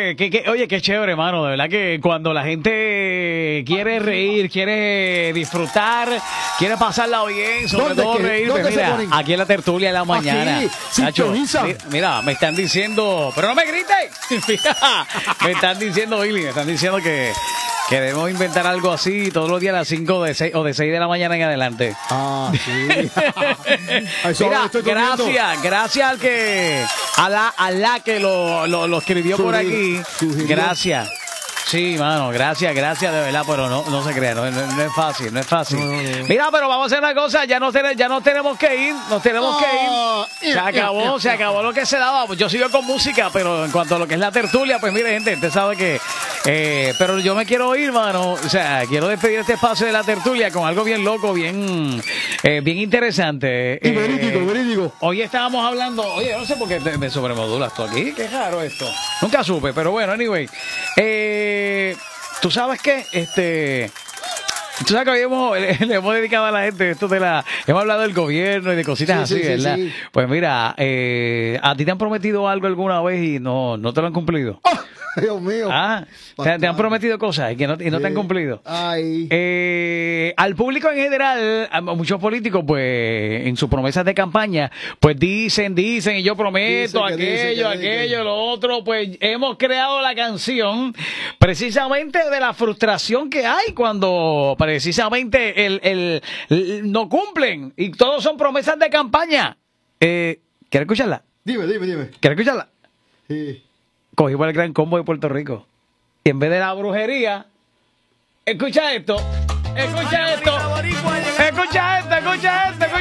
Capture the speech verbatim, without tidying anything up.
que, que, que, oye, qué chévere, hermano. De verdad que cuando la gente quiere reír, quiere disfrutar, quiere pasarla bien, sobre todo qué? reír, pues mira, aquí en la tertulia de la mañana. Aquí, Nacho, sintoniza. mira, mira, me están diciendo, pero no me grites. Mira, me están diciendo, Billy, me están diciendo que, que debemos inventar algo así todos los días a las cinco de seis, o de seis de la mañana en adelante. Ah, sí. Mira, gracias, gracias al que, a la, a la que lo, lo, lo escribió por aquí. Gracias. Sí, mano, gracias, gracias de verdad, pero no, no se crea, no, no, no es fácil, no es fácil. No, no, no. Mira, pero vamos a hacer una cosa, ya nos, ya nos tenemos que ir, nos tenemos oh, que ir. Se acabó, se acabó lo que se daba. Yo sigo con música, pero en cuanto a lo que es la tertulia, pues mire, gente, usted sabe que... Eh, pero yo me quiero ir, mano, o sea, quiero despedir este espacio de la tertulia con algo bien loco, bien, eh, bien interesante. Y verídico, eh, verídico. Hoy estábamos hablando, oye, no sé por qué te, me sobremodulas tú aquí, qué raro esto. Nunca supe, pero bueno, anyway. Eh, ¿Tú sabes qué? Este... Tú sabes que hoy hemos, le hemos dedicado a la gente esto de la... Hemos hablado del gobierno y de cositas sí, así, sí, ¿verdad? Sí, sí. Pues mira, eh, ¿a ti te han prometido algo alguna vez y no, no te lo han cumplido? ¡Oh! Dios mío. Ah, te, te han prometido cosas y que no, y no sí. te han cumplido. Ay. Eh, al público en general, a muchos políticos, pues, en sus promesas de campaña, pues dicen, dicen, y yo prometo dice aquello, dice aquello, dice. lo otro. Pues hemos creado la canción precisamente de la frustración que hay cuando precisamente el, el, el no cumplen y todos son promesas de campaña. Eh, ¿Quieres escucharla? Dime, dime, dime. ¿Quieres escucharla? Sí. Cogimos el gran combo de Puerto Rico. Y en vez de la brujería, escucha esto. Escucha esto. Escucha esto, escucha esto, escucha